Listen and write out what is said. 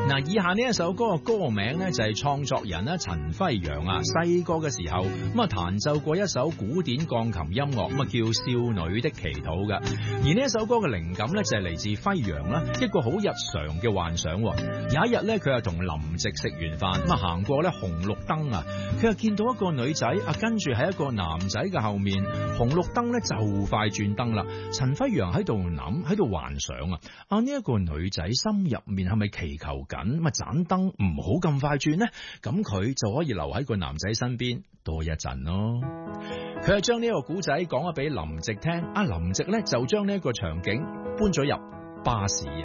嗱，以下呢一首歌嘅歌名呢，就係創作人咧陳輝陽啊，細個嘅時候咁啊彈奏過一首古典鋼琴音樂，咁啊叫《少女的祈禱》嘅。而呢一首歌嘅靈感呢，就係嚟自輝陽啦，一個好日常嘅幻想。有一日呢，佢又同林夕食完飯，咁啊行過咧紅綠燈啊，佢又見到一個女仔啊，跟住喺一個男仔嘅後面，紅綠燈呢就快轉燈啦。陳輝陽喺度諗，喺度幻想啊呢一個女仔心入面係咪祈求緊咁啊盞燈唔好咁快轉呢？咁佢就可以留喺個男仔身邊多一陣咯。佢係將呢個古仔講咗俾林夕聽，林夕呢就將呢一個場景搬咗入巴士。